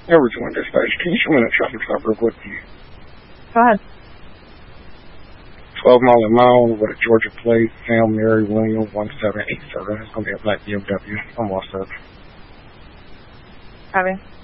Never joined this station. Can you show me that traffic stop real quick, please? Go ahead. 12 Mile and Mile with a Georgia plate, Sam Mary William 1787. It's going to be a black BMW. I'm all set. Copy.